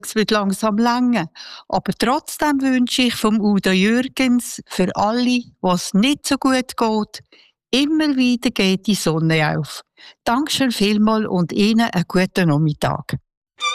Es wird langsam länger. Aber trotzdem wünsche ich vom Udo Jürgens für alle, was nicht so gut geht, immer wieder geht die Sonne auf. Dankeschön vielmals und Ihnen einen guten Nachmittag.